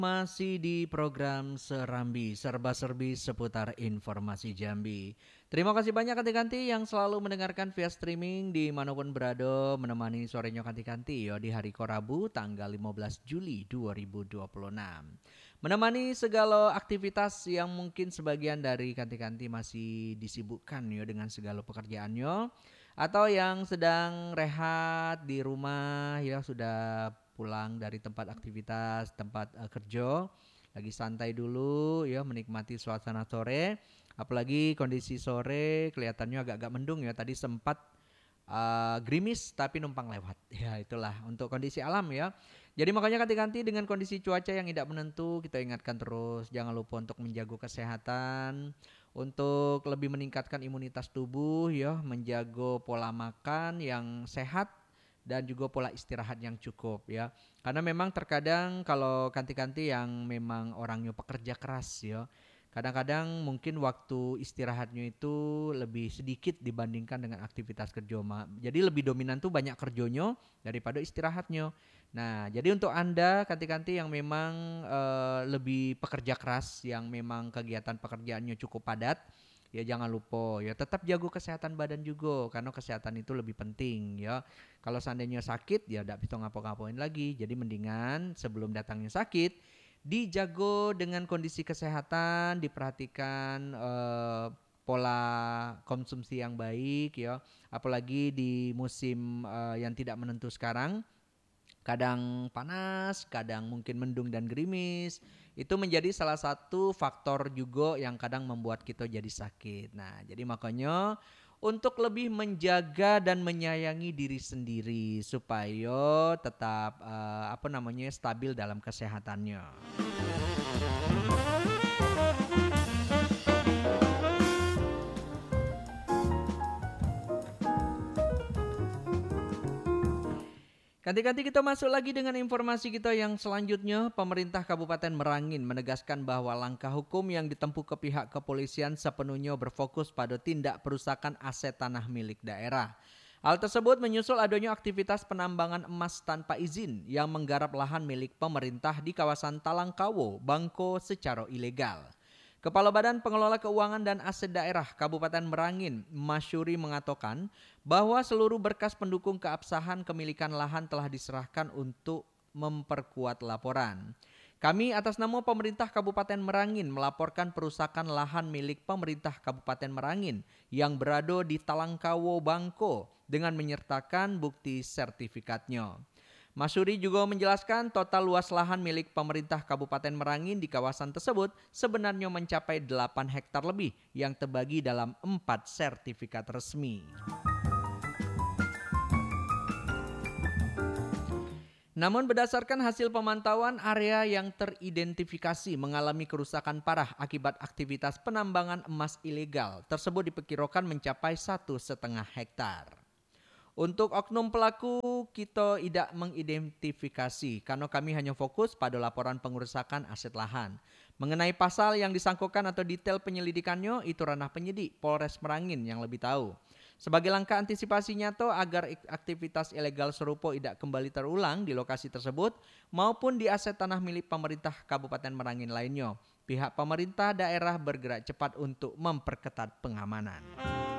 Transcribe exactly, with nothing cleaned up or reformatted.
Masih di program Serambi, serba-serbi seputar informasi Jambi. Terima kasih banyak kanti-kanti yang selalu mendengarkan via streaming di manapun berada, menemani sorenya kanti-kanti ya di hari Korabu tanggal lima belas Juli dua ribu dua puluh enam. Menemani segala aktivitas yang mungkin sebagian dari kanti-kanti masih disibukkan ya dengan segala pekerjaannya, atau yang sedang rehat di rumah ya sudah pulang dari tempat aktivitas, tempat uh, kerja, lagi santai dulu ya menikmati suasana sore. Apalagi kondisi sore kelihatannya agak-agak mendung ya. Tadi sempat uh, gerimis tapi numpang lewat. Ya itulah untuk kondisi alam ya. Jadi makanya ganti-ganti dengan kondisi cuaca yang tidak menentu, kita ingatkan terus jangan lupa untuk menjaga kesehatan, untuk lebih meningkatkan imunitas tubuh ya, menjaga pola makan yang sehat dan juga pola istirahat yang cukup ya. Karena memang terkadang kalau kanti-kanti yang memang orangnya pekerja keras ya, kadang-kadang mungkin waktu istirahatnya itu lebih sedikit dibandingkan dengan aktivitas kerja. Jadi lebih dominan tuh banyak kerjonya daripada istirahatnya. Nah, jadi untuk Anda kanti-kanti yang memang eh, lebih pekerja keras, yang memang kegiatan pekerjaannya cukup padat, ya jangan lupa ya tetap jaga kesehatan badan juga karena kesehatan itu lebih penting ya. Kalau seandainya sakit ya tidak bisa ngapa-ngapain lagi. Jadi mendingan sebelum datangnya sakit dijago dengan kondisi kesehatan, diperhatikan eh, pola konsumsi yang baik ya. Apalagi di musim eh, yang tidak menentu sekarang, kadang panas, kadang mungkin mendung dan gerimis. Itu menjadi salah satu faktor juga yang kadang membuat kita jadi sakit. Nah, jadi makanya untuk lebih menjaga dan menyayangi diri sendiri supaya tetap eh, apa namanya stabil dalam kesehatannya. Ganti-ganti kita masuk lagi dengan informasi kita yang selanjutnya. Pemerintah Kabupaten Merangin menegaskan bahwa langkah hukum yang ditempuh ke pihak kepolisian sepenuhnya berfokus pada tindak perusakan aset tanah milik daerah. Hal tersebut menyusul adanya aktivitas penambangan emas tanpa izin yang menggarap lahan milik pemerintah di kawasan Talangkawo, Bangko secara ilegal. Kepala Badan Pengelola Keuangan dan Aset Daerah Kabupaten Merangin, Masyuri mengatakan bahwa seluruh berkas pendukung keabsahan kemilikan lahan telah diserahkan untuk memperkuat laporan. Kami atas nama pemerintah Kabupaten Merangin melaporkan perusakan lahan milik pemerintah Kabupaten Merangin yang berada di Talangkawo, Bangko dengan menyertakan bukti sertifikatnya. Masuri juga menjelaskan total luas lahan milik pemerintah Kabupaten Merangin di kawasan tersebut sebenarnya mencapai delapan hektar lebih yang terbagi dalam empat sertifikat resmi. Namun berdasarkan hasil pemantauan, area yang teridentifikasi mengalami kerusakan parah akibat aktivitas penambangan emas ilegal tersebut diperkirakan mencapai satu setengah hektar. Untuk oknum pelaku kita tidak mengidentifikasi karena kami hanya fokus pada laporan pengerusakan aset lahan. Mengenai pasal yang disangkukan atau detail penyelidikannya itu ranah penyidik Polres Merangin yang lebih tahu. Sebagai langkah antisipasi nyata agar aktivitas ilegal serupa tidak kembali terulang di lokasi tersebut maupun di aset tanah milik pemerintah Kabupaten Merangin lainnya, pihak pemerintah daerah bergerak cepat untuk memperketat pengamanan.